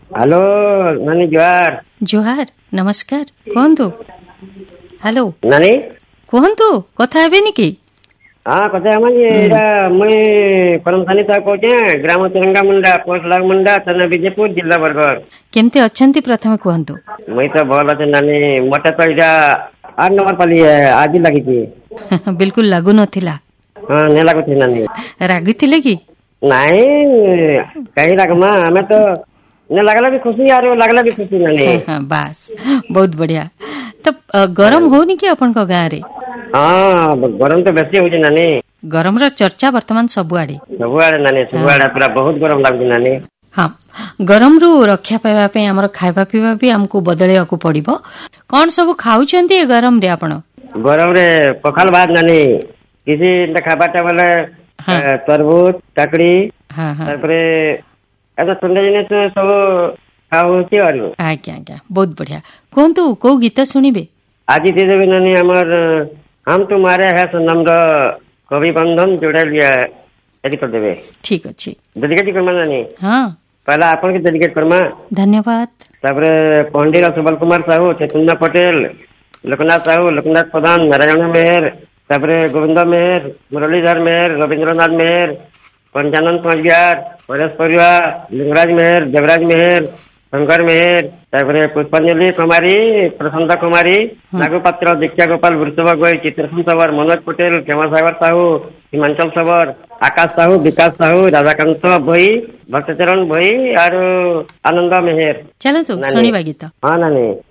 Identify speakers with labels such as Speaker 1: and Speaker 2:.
Speaker 1: Hello नानी जुहार।
Speaker 2: जुहार नमस्कार कहतु। हेलो
Speaker 1: नानी
Speaker 2: कहतु कथा हेबेनि कि?
Speaker 1: हाँ कथा मुई परमसानी साहब कहते ग्राम तिरंगा मुंडा पोस्ट लाग मुंडा थाना विजयपुर जिला बरगढ़।
Speaker 2: केमते अछंती प्रथमे कहतु।
Speaker 1: मुई तो भल अच्छे नानी मटे तो इटा 8 नंबर पाली है आज ही लगी थी।
Speaker 2: बिल्कुल लागू नथिला।
Speaker 1: हाँ नहीं लागू थी नानी।
Speaker 2: रागी थिले कि?
Speaker 1: नहीं कहीं लगमा हमें तो नहीं लगला भी खुशी यार लगला भी खुशी नानी।
Speaker 2: हाँ बस बहुत बढ़िया। तो गरम होनी कि अपन को गाँव रे?
Speaker 1: हाँ गरम तो बेसी होची नानी।
Speaker 2: गरम रो चर्चा वर्तमान सबुआड़े
Speaker 1: नानी सबुआड़े पूरा बहुत गरम लागुची नानी।
Speaker 2: हाँ गरम रु रक्षा पाइबा पे हमर खाइबा पीबा भी हमको बदलेवा को पड़िबो। कोन सब खाउचंती ए गरम रे आपण?
Speaker 1: गरम रे पखाल भात नानी किसी खाबाटा बोले तरबूज काकड़ी तारपरे ऐसा ठंडा जिनिस सब खाउची और
Speaker 2: आज्ञा आज्ञा बहुत बढ़िया। कोंतु को गीत सुनिबे?
Speaker 1: आज दे देबे नानी हमर हम तुम्हारे है सनम रो कवि बंधन जोड़ा लिया एडी कर देबे।
Speaker 2: ठीक अछि
Speaker 1: डेडिकेट करमा नानी।
Speaker 2: हाँ
Speaker 1: पहला आपन के डेडिकेट करमा।
Speaker 2: धन्यवाद।
Speaker 1: तापरे पंडित सुबल कुमार साहू चेतुन्ना पटेल लोकनाथ साहू लोकनाथ प्रधान नारायण मेहर तापरे गोविंद मेहर मुरलीधर मेहर रविंद्रनाथ मेहर पंचानंद पंचार परेश परिवार लिंगराज मेहर देवराज मेहर शंकर मेहर तापरे पुष्पांजलि कुमारी प्रसन्ना कुमारी नागपात्र दीक्षा गोपाल वृषभ गोई चित्रसेन सबर मनोज पटेल क्षमासागर साहू हिमांचल सबर आकाश साहू विकास साहू राधाकांत भई भक्तचरण भई और आनंद मेहर।
Speaker 2: चलो तो सुनिबा गीत।
Speaker 1: हाँ नानी।